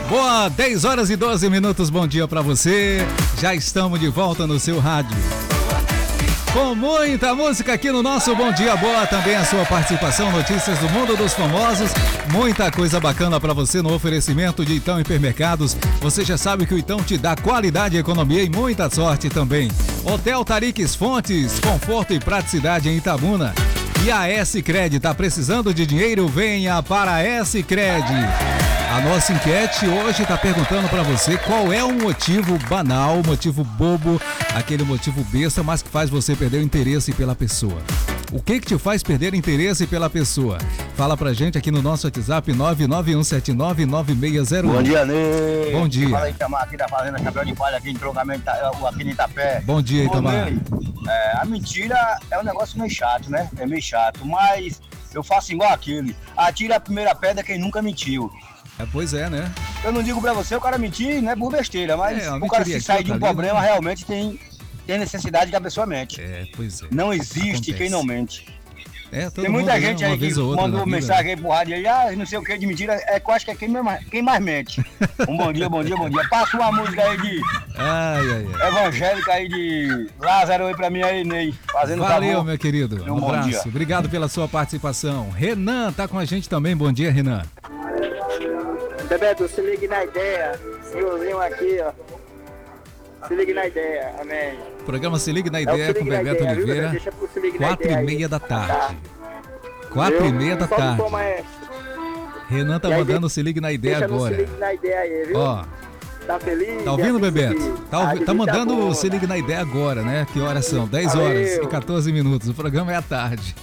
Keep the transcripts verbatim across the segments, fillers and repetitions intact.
Boa, dez horas e doze minutos, bom dia pra você. Já estamos de volta no seu rádio. Com muita música aqui no nosso Bom Dia Boa, também a sua participação, notícias do mundo dos famosos, muita coisa bacana pra você no oferecimento de Itão Hipermercados. Você já sabe que o Itão te dá qualidade, economia e muita sorte também. Hotel Tariques Fontes, conforto e praticidade em Itabuna. E a S-Cred, tá precisando de dinheiro? Venha para a S-Cred. A nossa enquete hoje está perguntando para você qual é um motivo banal, motivo bobo, aquele motivo besta, mas que faz você perder o interesse pela pessoa. O que que te faz perder interesse pela pessoa? Fala pra gente aqui no nosso WhatsApp nove nove um sete nove nove seis zero um. Bom dia, Ney. Bom dia. Fala aí, Itamar, aqui da Fazenda Chapéu de Palha, aqui em Trocamento, aqui em Itapé. Bom dia, Itamar. É, a mentira é um negócio meio chato, né? É meio chato, mas eu faço igual aquele. Atira a primeira pedra quem nunca mentiu. É, pois é, né? Eu não digo pra você, o cara mentir não é por besteira, mas é, o cara se sair de um ali, problema, né? realmente tem, tem necessidade que a pessoa mente. É, pois é. Não existe Acontece. Quem não mente. É, todo tem muita mundo, gente né, aí que mandou mensagem aí pro rádio aí, ah, não sei o que de mentira, é que eu acho que é quem mais, quem mais mente. Um bom dia, bom dia, bom dia. Passa uma música aí de ai, ai, ai. evangélica aí de Lázaro aí pra mim aí, Ney. Fazendo Valeu, favor. meu querido. Um, um abraço. Dia. Obrigado pela sua participação. Renan tá com a gente também. Bom dia, Renan. Bebeto, se ligue na ideia. Senhorzinho aqui, ó. Se ligue na ideia, amém. Programa Se Ligue na Ideia é com Bebeto ideia, Oliveira. Viu, Quatro e meia da tarde. Quatro e meia da tarde. Renan tá mandando Se Ligue na Ideia agora. Se ligue na ideia aí, viu? Ó. Tá feliz? Tá ouvindo, Bebeto? Tá, ah, tá mandando boa, Se Ligue na Ideia agora, né? Que horas são? dez horas e quatorze minutos. O programa é à tarde.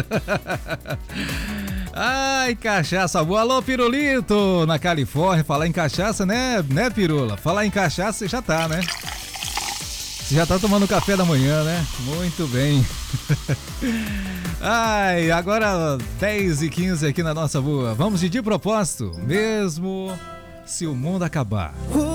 Ai, cachaça boa. Alô, Pirulito, na Califórnia. Falar em cachaça, né, né, Pirula? Falar em cachaça, você já tá, né? Você já tá tomando café da manhã, né? Muito bem. Ai, agora dez e quinze aqui na nossa boa. Vamos de, de propósito, mesmo se o mundo acabar.